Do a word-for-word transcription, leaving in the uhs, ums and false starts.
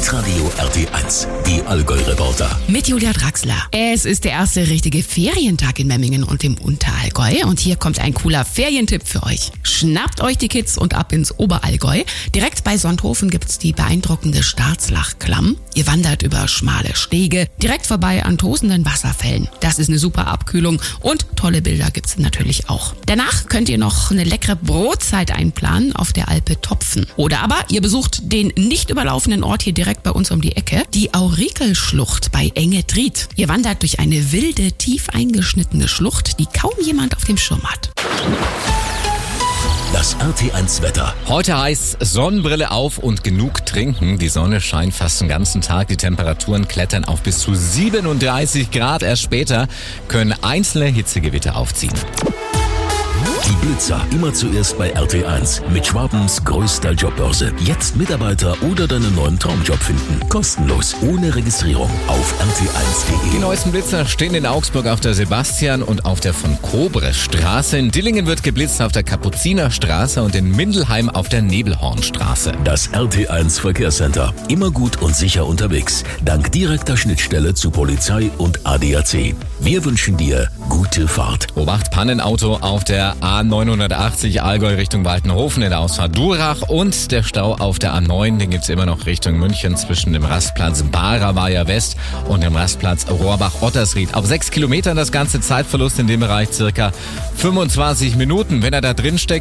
Hitradio R T eins, die Allgäu-Reporter. Mit Julia Draxler. Es ist der erste richtige Ferientag in Memmingen und im Unterallgäu. Und hier kommt ein cooler Ferientipp für euch. Schnappt euch die Kids und ab ins Oberallgäu. Direkt bei Sonthofen gibt's die beeindruckende Starzlachklamm. Ihr wandert über schmale Stege, direkt vorbei an tosenden Wasserfällen. Das ist eine super Abkühlung und tolle Bilder gibt's natürlich auch. Danach könnt ihr noch eine leckere Brotzeit einplanen auf der Alpe Topfen. Oder aber ihr besucht den nicht überlaufenden Ort hier direkt bei uns um die Ecke, die Aurikelschlucht bei Engetried. Ihr wandert durch eine wilde, tief eingeschnittene Schlucht, die kaum jemand auf dem Schirm hat. Das R T eins Wetter. Heute heißt Sonnenbrille auf und genug trinken. Die Sonne scheint fast den ganzen Tag. Die Temperaturen klettern auf bis zu siebenunddreißig Grad. Erst später können einzelne Hitzegewitter aufziehen. Die Blitzer immer zuerst bei R T eins mit Schwabens größter Jobbörse. Jetzt Mitarbeiter oder deinen neuen Traumjob finden. Kostenlos, ohne Registrierung auf r t eins punkt Die d e. neuesten Blitzer stehen in Augsburg auf der Sebastian- und auf der von Kobres Straße. In Dillingen wird geblitzt auf der Kapuzinerstraße und in Mindelheim auf der Nebelhornstraße. Das R T eins Verkehrscenter. Immer gut und sicher unterwegs. Dank direkter Schnittstelle zu Polizei und A D A C. Wir wünschen dir gute Fahrt. Obacht, Pannenauto auf der A neunhundertachtzig Allgäu Richtung Waltenhofen in der Ausfahrt Durach und der Stau auf der A neun, den gibt's immer noch Richtung München zwischen dem Rastplatz Baraweier West und dem Rastplatz Rohrbach-Ottersried. Auf sechs Kilometern das ganze Zeitverlust in dem Bereich circa fünfundzwanzig Minuten. Wenn er da drin steckt,